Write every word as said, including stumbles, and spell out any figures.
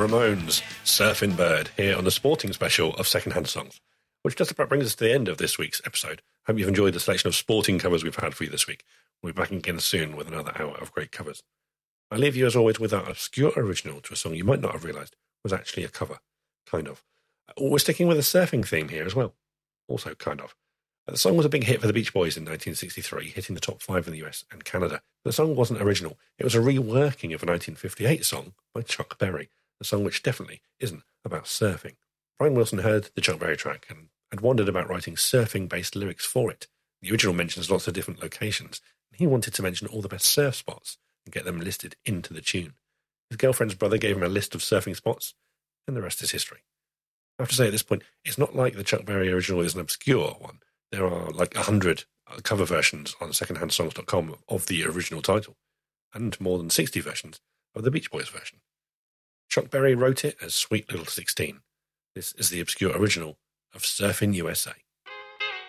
Ramones, Surfing Bird, here on the sporting special of Secondhand Songs, which just about brings us to the end of this week's episode. Hope you've enjoyed the selection of sporting covers we've had for you this week. We'll be back again soon with another hour of great covers. I leave you, as always, with our obscure original to a song you might not have realised was actually a cover. Kind of. We're sticking with a surfing theme here as well. Also, kind of. The song was a big hit for the Beach Boys in nineteen sixty-three, hitting the top five in the U S and Canada. The song wasn't original. It was a reworking of a nineteen fifty-eight song by Chuck Berry, a song which definitely isn't about surfing. Brian Wilson heard the Chuck Berry track and had wondered about writing surfing-based lyrics for it. The original mentions lots of different locations, and he wanted to mention all the best surf spots and get them listed into the tune. His girlfriend's brother gave him a list of surfing spots, and the rest is history. I have to say at this point, it's not like the Chuck Berry original is an obscure one. There are like a hundred cover versions on secondhand songs dot com of the original title, and more than sixty versions of the Beach Boys version. Chuck Berry wrote it as Sweet Little sixteen. This is the obscure original of Surfin' U S A.